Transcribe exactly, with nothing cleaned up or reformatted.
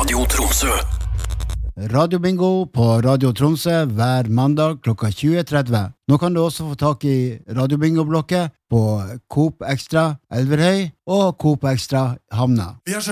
Radio Tromsø. Radio Bingo på Radio Tromsø hver mandag klokka tjue tretti. Nå kan du også få tak i Radio Bingo-blokket på Coop Extra Elverhøy og Coop Extra Hamna.